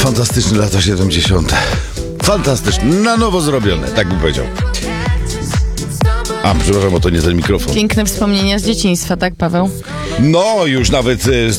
Fantastyczne lata 70. Fantastyczne, na nowo zrobione, tak bym powiedział. A, przepraszam, bo to nie ten mikrofon. Piękne wspomnienia z dzieciństwa, tak, Paweł? No, już nawet